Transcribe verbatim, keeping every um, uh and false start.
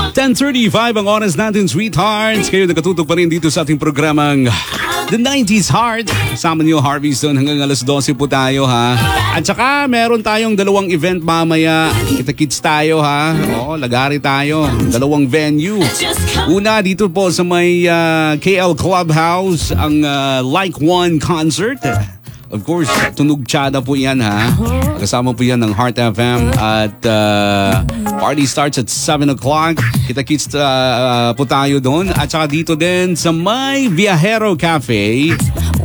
ten thirty-five ang oras natin, sweethearts. Kayo nakatutok pa rin dito sa ating programang The nineties Heart. Kasama niyo Harvey Stone hanggang alas dose po tayo, ha. At saka meron tayong dalawang event mamaya. Kita-kits tayo, ha. Oo, lagari tayo. Dalawang venue. Una dito po sa may uh, K L Clubhouse, ang uh, Like One concert. Of course, tunog tiyada po yan, ha. Kasama po yan ng Heart F M. At uh, party starts at seven o'clock. Kita-kits uh, uh, po tayo doon. At saka dito din sa may Viajero Cafe.